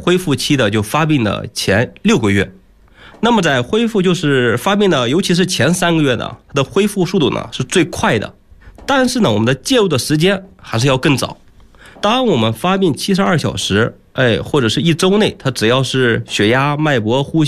恢复期的就发病的前6个月。那么在恢复就是发病的，尤其是前3个月呢，它的恢复速度呢是最快的。但是呢，我们的介入的时间还是要更早。当我们发病72小时，或者是1周内，它只要是血压、脉搏、呼吸